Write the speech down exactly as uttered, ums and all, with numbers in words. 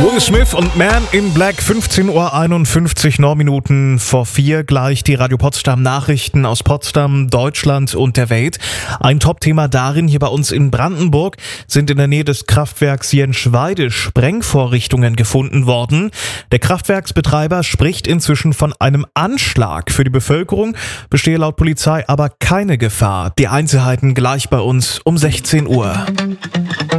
Will Smith und Man in Black, fünfzehn Uhr einundfünfzig, neun Minuten vor vier, gleich die Radio Potsdam Nachrichten aus Potsdam, Deutschland und der Welt. Ein Top-Thema darin, hier bei uns in Brandenburg sind in der Nähe des Kraftwerks Jenschweide Sprengvorrichtungen gefunden worden. Der Kraftwerksbetreiber spricht inzwischen von einem Anschlag. Für die Bevölkerung bestehe laut Polizei aber keine Gefahr. Die Einzelheiten gleich bei uns um sechzehn Uhr.